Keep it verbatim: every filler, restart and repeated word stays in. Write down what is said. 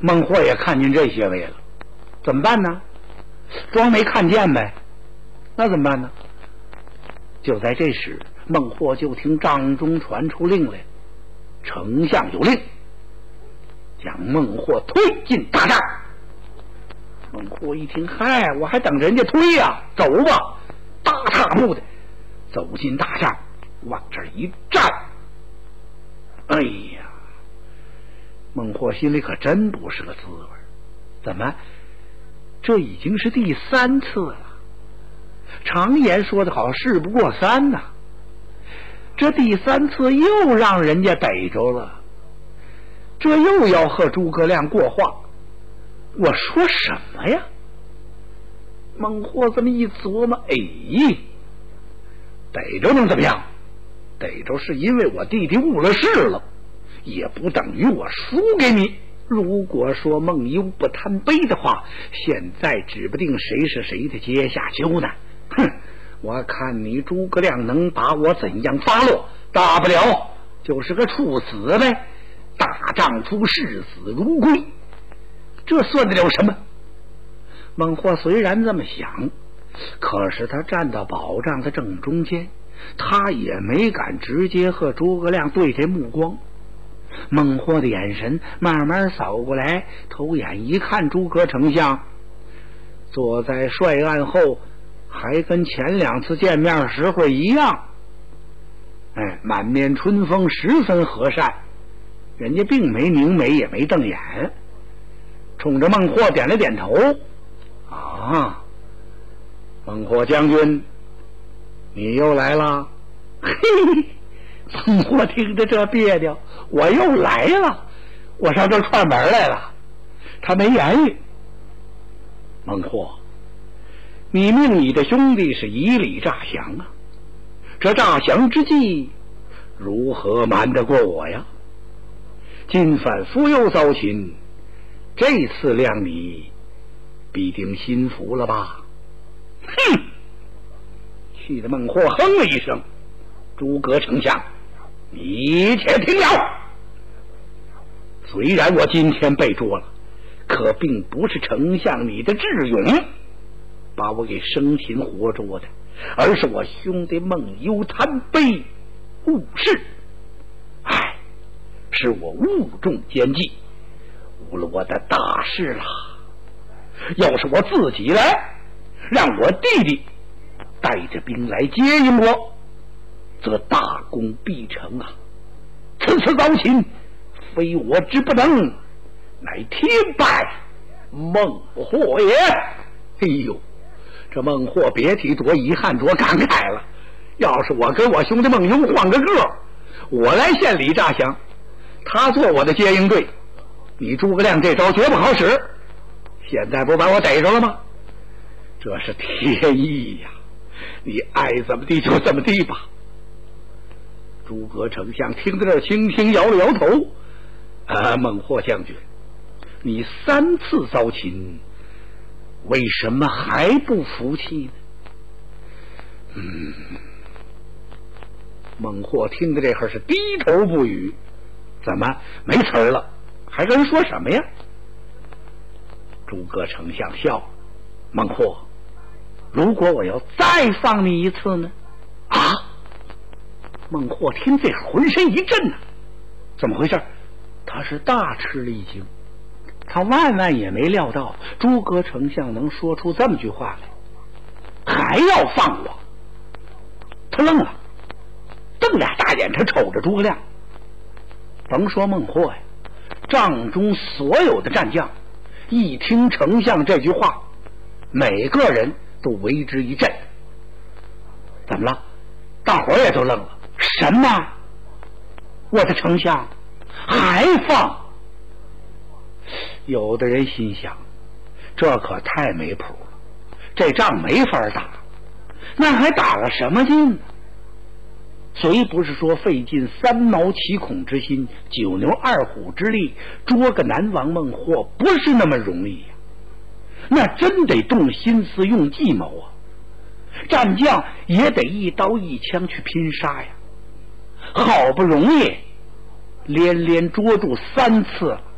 孟获也看见这些位了，怎么办呢？装没看见呗。那怎么办呢？就在这时，孟获就听帐中传出令来，丞相有令，将孟获推进大帐。孟获一听，嗨，我还等人家推呀、啊，走吧！大踏步的走进大帐，往这儿一站，哎呀，孟获心里可真不是个滋味。怎么，这已经是第三次了？常言说得好，事不过三呐、啊。这第三次又让人家逮着了，这又要和诸葛亮过话。我说什么呀？孟获这么一琢磨，哎，逮着能怎么样？逮着是因为我弟弟误了事了，也不等于我输给你。如果说孟优不贪杯的话，现在指不定谁是谁的阶下囚呢。哼，我看你诸葛亮能把我怎样发落？大不了就是个处死呗，大丈夫视死如归，这算得了什么？孟获虽然这么想，可是他站到宝帐的正中间，他也没敢直接和诸葛亮对这目光。孟获的眼神慢慢扫过来，头眼一看，诸葛丞相坐在帅案后，还跟前两次见面时候一样，哎，满面春风，十分和善。人家并没凝眉，也没瞪眼，冲着孟获点了点头。啊，孟获将军，你又来了。嘿，孟获听着这别扭，我又来了，我上这串门来了。他没言语。孟获，你命你的兄弟是以礼诈降啊，这诈降之计如何瞒得过我呀？今反复又遭擒，这次谅你必定心服了吧？哼！气得孟获哼了一声。诸葛丞相，你且听了。虽然我今天被捉了，可并不是丞相你的智勇把我给生擒活捉的，而是我兄弟孟优贪杯误事。唉，是我误中奸计，误了我的大事了。要是我自己来，让我弟弟带着兵来接应我，则大功必成啊！此次遭擒，非我之不能，乃天败孟获也。哎呦，这孟获别提多遗憾多感慨了。要是我跟我兄弟孟优换个个，我来献礼诈降，他做我的接应队，你诸葛亮这招绝不好使。现在不把我逮着了吗？这是天意呀！你爱怎么地就怎么地吧。诸葛丞相听到这儿，轻轻摇了摇头。啊，孟获将军，你三次遭擒，为什么还不服气呢？嗯，孟获听到这会儿是低头不语。怎么没词儿了？还跟人说什么呀？诸葛丞相笑了。孟获，如果我要再放你一次呢？啊！孟获听这浑身一震呢、啊，怎么回事？他是大吃了一惊，他万万也没料到诸葛丞相能说出这么句话来，还要放我。他愣了，瞪俩大眼，他瞅着诸葛亮。甭说孟获呀，帐中所有的战将一听丞相这句话，每个人都为之一震。怎么了？大伙儿也都愣了。什么？我的丞相还放？有的人心想，这可太没谱了，这仗没法打，那还打了什么劲呢？虽不是说费尽三毛七孔之心，九牛二虎之力捉个南王孟获，不是那么容易呀、啊，那真得动心思用计谋啊，战将也得一刀一枪去拼杀呀。好不容易连连捉住三次了，